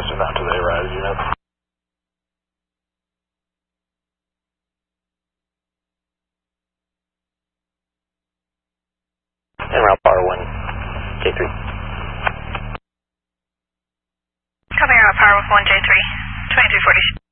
closer now to the ARISE unit. En route power 1, J3. Coming out power 1, J3, 2340.